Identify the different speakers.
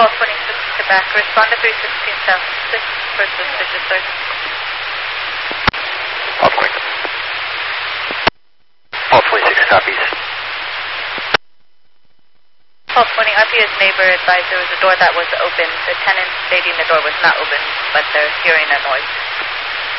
Speaker 1: Call 26 to back. Respond to 316 South 6 for suspicious search.
Speaker 2: Call 20. Call 26 copies.
Speaker 1: Call 20, RPS neighbor advised there was a door that was open. The tenant stating the door was not open, but they're hearing a noise.